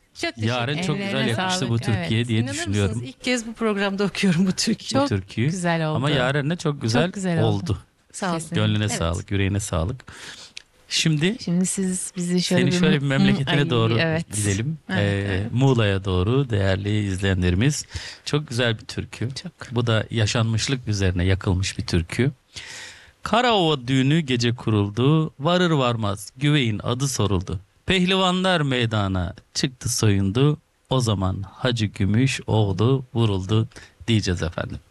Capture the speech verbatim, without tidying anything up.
Çok teşekkür Yaren çok ederim. güzel Ellerine yapmıştı sağlık, bu Türkiye evet. diye İnanır düşünüyorum. mısınız? İlk kez bu programda okuyorum bu türküyü. Bu Çok türküyü. güzel oldu. Ama Yaren'le çok güzel, Çok güzel oldu. oldu. Sağ olun. Kesin. Gönlüne Evet. sağlık, yüreğine sağlık. Şimdi Şimdi siz bizi şöyle seni bir, şöyle bir memleketine Ay, doğru evet. gidelim. Evet, Ee, evet. Muğla'ya doğru değerli izleyenlerimiz. Çok güzel bir türkü. Çok. Bu da yaşanmışlık üzerine yakılmış bir türkü. Karaova düğünü gece kuruldu. Varır varmaz güveyin adı soruldu. Pehlivanlar meydana çıktı soyundu. O zaman Hacı Gümüş oğlu vuruldu diyeceğiz efendim.